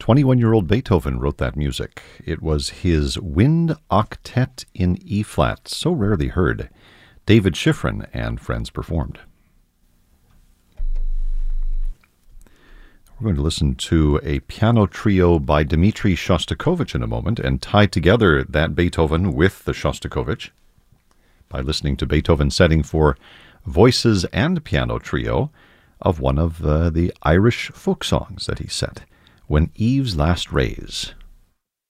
21-year-old Beethoven wrote that music. It was his Wind Octet in E-flat, so rarely heard. David Schifrin and friends performed. We're going to listen to a piano trio by Dmitri Shostakovich in a moment and tie together that Beethoven with the Shostakovich by listening to Beethoven's setting for voices and piano trio of one of the Irish folk songs that he set, When Eve's Last Rays.